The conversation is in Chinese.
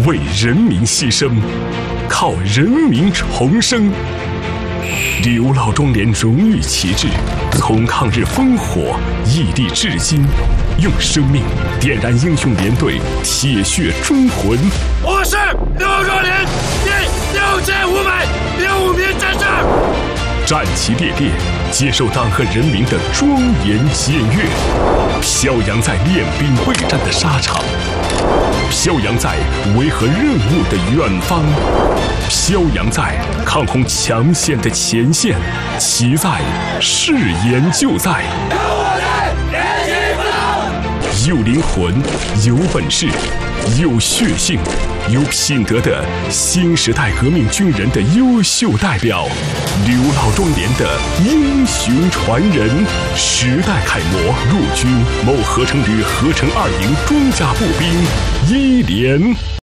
为人民牺牲，靠人民重生。刘老庄连荣誉旗帜，从抗日烽火屹立至今，用生命点燃英雄连队铁血忠魂。 我是刘老庄连第6565名战士， 战旗猎猎，接受党和人民的庄严检阅，飘扬在练兵备战的沙场，飘扬在维和任务的远方，飘扬在抗洪抢险的前线，其在誓言就在。有灵魂，有本事，有血性，有品德的新时代革命军人的优秀代表，刘老庄连的英雄传人，时代楷模，陆军某合成旅合成2营装甲步兵1连。